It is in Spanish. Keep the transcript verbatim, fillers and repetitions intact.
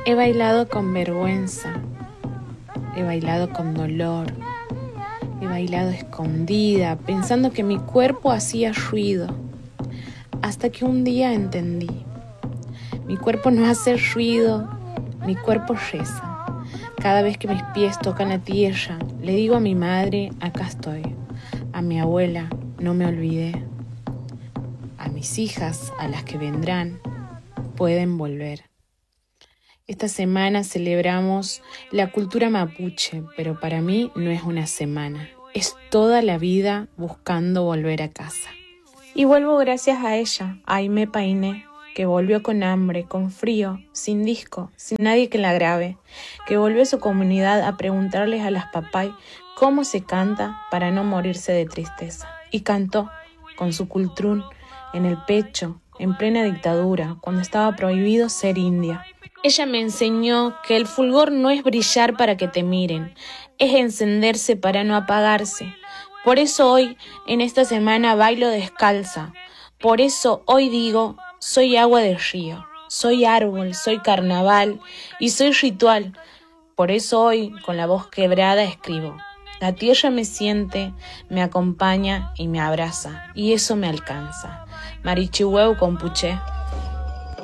He bailado con vergüenza, he bailado con dolor, he bailado escondida, pensando que mi cuerpo hacía ruido, hasta que un día entendí. Mi cuerpo no hace ruido, mi cuerpo reza. Cada vez que mis pies tocan la tierra, le digo a mi madre, acá estoy. A mi abuela, no me olvidé. A mis hijas, a las que vendrán, pueden volver. Esta semana celebramos la cultura mapuche, pero para mí no es una semana. Es toda la vida buscando volver a casa. Y vuelvo gracias a ella, a Aimé Painé, que volvió con hambre, con frío, sin disco, sin nadie que la grabe, que volvió a su comunidad a preguntarles a las papay cómo se canta para no morirse de tristeza. Y cantó, con su cultrún en el pecho, en plena dictadura, cuando estaba prohibido ser india. Ella me enseñó que el fulgor no es brillar para que te miren, es encenderse para no apagarse. Por eso hoy, en esta semana, bailo descalza. Por eso hoy digo, soy agua del río, soy árbol, soy carnaval y soy ritual. Por eso hoy, con la voz quebrada, escribo. La tierra me siente, me acompaña y me abraza, y eso me alcanza. Marichihueu Compuché.